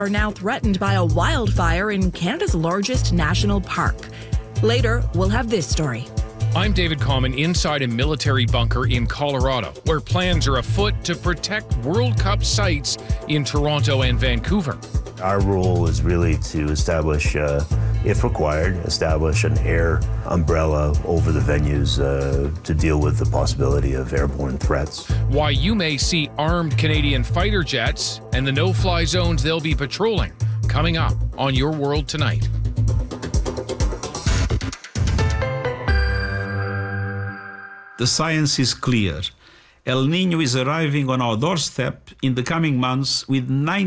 are now threatened by a wildfire in Canada's largest national park. Later, we'll have this story. I'm David Common inside a military bunker in Colorado, where plans are afoot to protect World Cup sites in Toronto and Vancouver. Our role is really to establish, if required, establish an air umbrella over the venues to deal with the possibility of airborne threats. Why you may see armed Canadian fighter jets and the no-fly zones they'll be patrolling, coming up on Your World Tonight. The science is clear. El Niño is arriving on our doorstep in the coming months with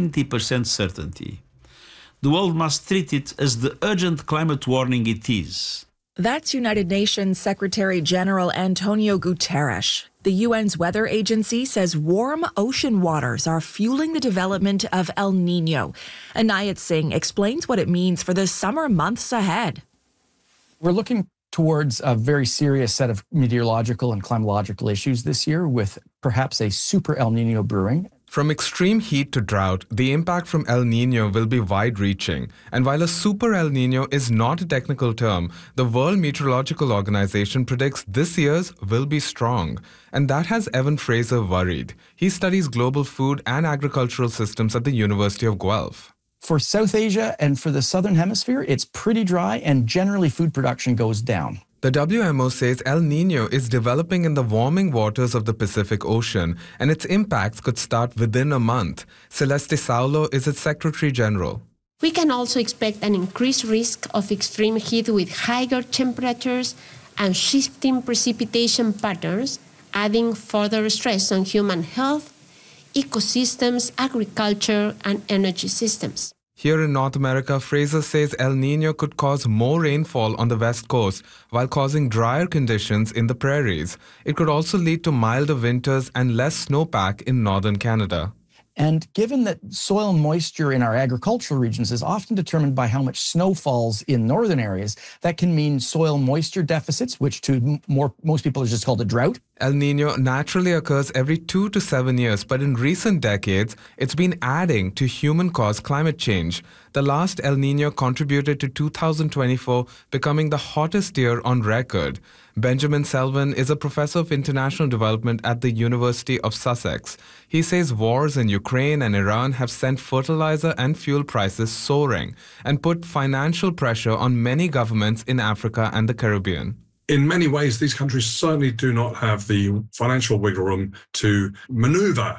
90% certainty. The world must treat it as the urgent climate warning it is. That's United Nations Secretary General Antonio Guterres. The UN's weather agency says warm ocean waters are fueling the development of El Niño. Anayat Singh explains what it means for the summer months ahead. We're looking towards a very serious set of meteorological and climatological issues this year, with perhaps a super El Niño brewing. From extreme heat to drought, the impact from El Niño will be wide-reaching. And while a super El Niño is not a technical term, the World Meteorological Organization predicts this year's will be strong. And that has Evan Fraser worried. He studies global food and agricultural systems at the University of Guelph. For South Asia and for the Southern Hemisphere, it's pretty dry and generally food production goes down. The WMO says El Niño is developing in the warming waters of the Pacific Ocean, and its impacts could start within a month. Celeste Saulo is its Secretary General. We can also expect an increased risk of extreme heat with higher temperatures and shifting precipitation patterns, adding further stress on human health, ecosystems, agriculture, and energy systems. Here in North America, Fraser says El Niño could cause more rainfall on the west coast while causing drier conditions in the prairies. It could also lead to milder winters and less snowpack in northern Canada. And given that soil moisture in our agricultural regions is often determined by how much snow falls in northern areas, that can mean soil moisture deficits, which to most people is just called a drought. El Niño naturally occurs every 2 to 7 years, but in recent decades, it's been adding to human-caused climate change. The last El Niño contributed to 2024 becoming the hottest year on record. Benjamin Selvin is a professor of international development at the University of Sussex. He says wars in Ukraine and Iran have sent fertilizer and fuel prices soaring and put financial pressure on many governments in Africa and the Caribbean. In many ways, these countries certainly do not have the financial wiggle room to maneuver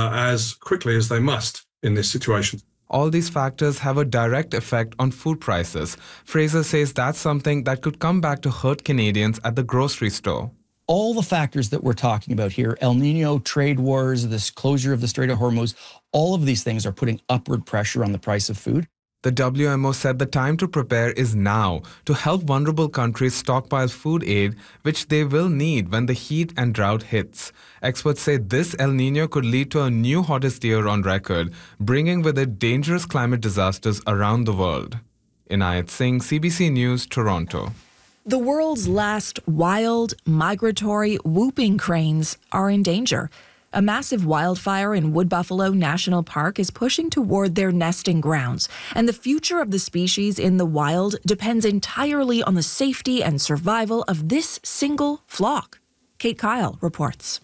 as quickly as they must in this situation. All these factors have a direct effect on food prices. Fraser says that's something that could come back to hurt Canadians at the grocery store. All the factors that we're talking about here, El Niño, trade wars, this closure of the Strait of Hormuz, all of these things are putting upward pressure on the price of food. The WMO said the time to prepare is now to help vulnerable countries stockpile food aid, which they will need when the heat and drought hits. Experts say this El Niño could lead to a new hottest year on record, bringing with it dangerous climate disasters around the world. Inayat Singh, CBC News, Toronto. The world's last wild, migratory whooping cranes are in danger. A massive wildfire in Wood Buffalo National Park is pushing toward their nesting grounds, and the future of the species in the wild depends entirely on the safety and survival of this single flock. Kate Kyle reports.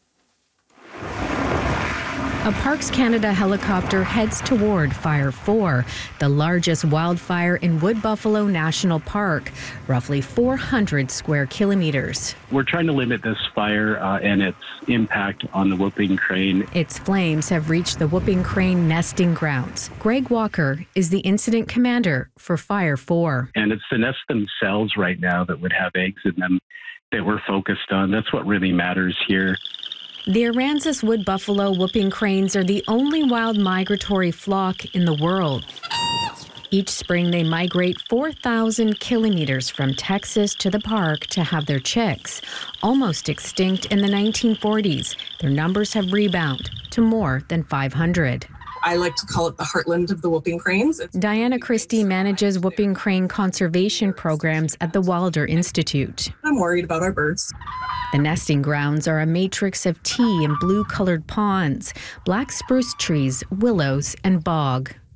A Parks Canada helicopter heads toward Fire 4, the largest wildfire in Wood Buffalo National Park, roughly 400 square kilometers. We're trying to limit this fire and its impact on the whooping crane. Its flames have reached the whooping crane nesting grounds. Greg Walker is the incident commander for Fire 4. And it's the nests themselves right now that would have eggs in them that we're focused on. That's what really matters here. The Aransas wood buffalo whooping cranes are the only wild migratory flock in the world. Each spring, they migrate 4,000 kilometers from Texas to the park to have their chicks. Almost extinct in the 1940s, their numbers have rebounded to more than 500. I like to call it the heartland of the whooping cranes. Diana Christie manages whooping crane conservation programs at the Wilder Institute. I'm worried about our birds. The nesting grounds are a matrix of tea and blue-colored ponds, black spruce trees, willows, and bog.